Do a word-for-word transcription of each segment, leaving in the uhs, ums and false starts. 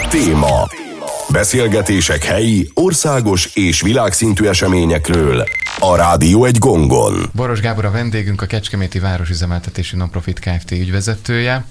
Téma. Beszélgetések helyi, országos és világszintű eseményekről a Rádió egy gongon. Boros Gábor a vendégünk, a Kecskeméti Városüzemeltetési Nonprofit Kft. Ügyvezetője,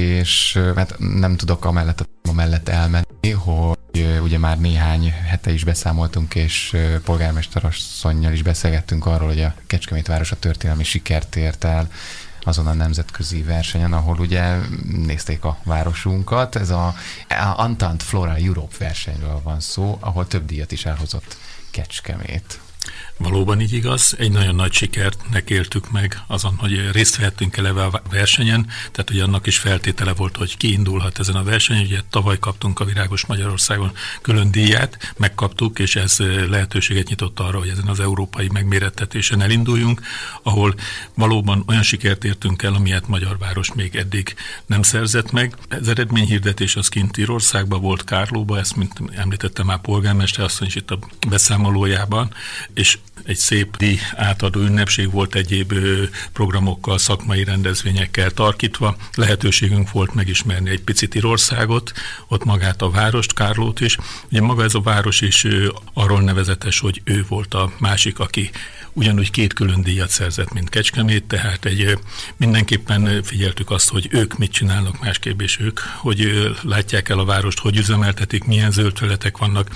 és hát nem tudok amellett a téma mellett elmenni, hogy ugye már néhány hete is beszámoltunk, és polgármester asszonnyal is beszélgettünk arról, hogy a Kecskemét város a történelmi sikert ért el azon a nemzetközi versenyen, ahol ugye nézték a városunkat. Ez a Entente Floral Europe versenyről van szó, ahol több díjat is elhozott Kecskemét. Valóban így igaz, egy nagyon nagy sikertnek éltük meg azon, hogy részt vehettünk eleve a versenyen, tehát ugye annak is feltétele volt, hogy kiindulhat ezen a versenyen. Ugye tavaly kaptunk a Virágos Magyarországon külön díját, megkaptuk, és ez lehetőséget nyitott arra, hogy ezen az európai megmérettetésen elinduljunk, ahol valóban olyan sikert értünk el, amilyet magyar város még eddig nem szerzett meg. Az eredményhirdetés az kint Írországban volt, Kárlóban, ezt mint említettem már polgármester asszony is itt a beszámolójában, és egy szép díj átadó ünnepség volt egyéb programokkal, szakmai rendezvényekkel tarkítva. Lehetőségünk volt megismerni egy picit Írországot, ott magát a várost, Kárlót is. Ugye maga ez a város is arról nevezetes, hogy ő volt a másik, aki ugyanúgy két külön díjat szerzett, mint Kecskemét, tehát egy, mindenképpen figyeltük azt, hogy ők mit csinálnak másképp, és ők, hogy látják el a várost, hogy üzemeltetik, milyen zöld területek vannak.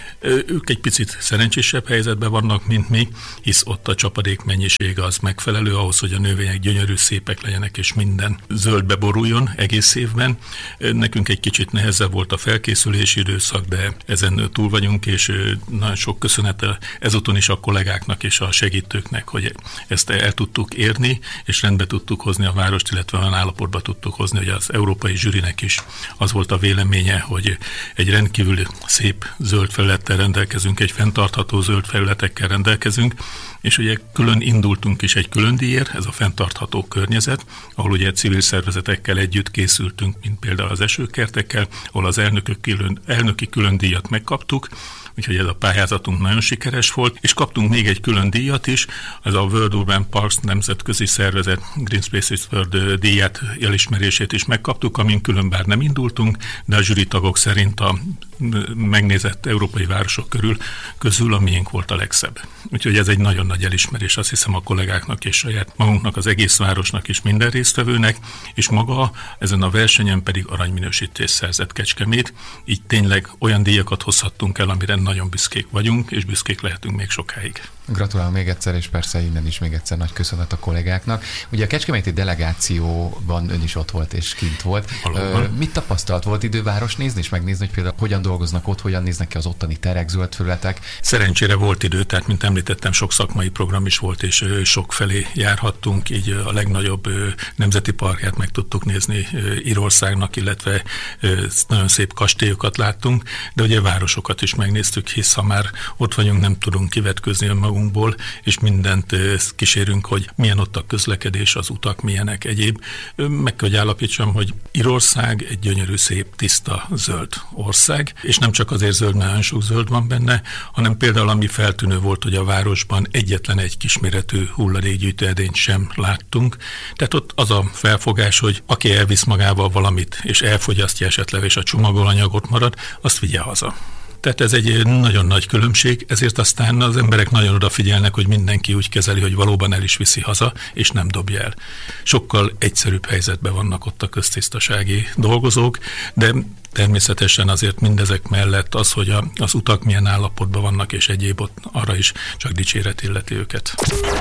Ők egy picit szerencsésebb helyzetben vannak, mint mi, hisz ott a csapadék mennyisége az megfelelő ahhoz, hogy a növények gyönyörű, szépek legyenek, és minden zöldbe boruljon egész évben. Nekünk egy kicsit nehezebb volt a felkészülési időszak, de ezen túl vagyunk, és nagyon sok köszönet ezúton is a kollégáknak és a segítőknek, hogy ezt el tudtuk érni, és rendbe tudtuk hozni a várost, illetve olyan állapotba tudtuk hozni, hogy az európai zsűrinek is az volt a véleménye, hogy egy rendkívül szép zöld felülettel rendelkezünk, egy fenntartható zöld felületekkel rendelkezünk, és ugye külön indultunk is egy külön díjért, ez a fenntartható környezet, ahol ugye civil szervezetekkel együtt készültünk, mint például az esőkertekkel, ahol az elnökök külön, elnöki külön díjat megkaptuk, úgyhogy ez a pályázatunk nagyon sikeres volt, és kaptunk még egy külön díjat is, ez a World Urban Parks nemzetközi szervezet Green Spaces World díját, elismerését is megkaptuk, amin külön bár nem indultunk, de a zsűritagok szerint a megnézett európai városok körül, közül a miénk volt a legszebb. Úgyhogy ez egy nagyon nagy elismerés, azt hiszem a kollégáknak és saját magunknak, az egész városnak és minden résztvevőnek, és maga ezen a versenyen pedig aranyminősítést szerzett Kecskemét, így tényleg olyan díjakat hozhattunk el, amire nagyon büszkék vagyunk, és büszkék lehetünk még sokáig. Gratulálom még egyszer, és persze innen is még egyszer nagy köszönet a kollégáknak. Ugye a kecskeméti delegációban ön is ott volt és kint volt. Ö, mit tapasztalt? Volt idő város nézni és megnézni, hogy például hogyan dolgoznak ott, hogyan néznek ki az ottani terek, zöld felületek? Szerencsére volt idő, tehát mint említettem, sok szakmai program is volt, és sok felé járhattunk, így a legnagyobb nemzeti parkját meg tudtuk nézni Írországnak, illetve nagyon szép kastélyokat láttunk, de ugye városokat is megnéztük, hisz ha már ott vagyunk, nem tudunk kivetkőzni önmagunkból, és mindent kísérünk, hogy milyen ott a közlekedés, az utak milyenek egyéb. Meg kell, hogy állapítsam, hogy Írország egy gyönyörű, szép, tiszta, zöld ország, és nem csak azért zöld, mert nagyon sok zöld van benne, hanem például ami feltűnő volt, hogy a városban egyetlen egy kisméretű hulladékgyűjtő edényt sem láttunk. Tehát ott az a felfogás, hogy aki elvisz magával valamit, és elfogyasztja esetleg, és a csomagolanyag marad, azt vigye haza. Tehát ez egy nagyon nagy különbség, ezért aztán az emberek nagyon odafigyelnek, hogy mindenki úgy kezeli, hogy valóban el is viszi haza, és nem dobja el. Sokkal egyszerűbb helyzetben vannak ott a köztisztasági dolgozók, de természetesen azért mindezek mellett az, hogy a, az utak milyen állapotban vannak, és egyéb ott arra is csak dicséret illeti őket.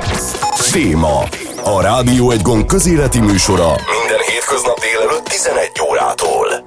Téma. A Rádió egy gong közéleti műsora minden hétköznap délelőtt tizenegy órától.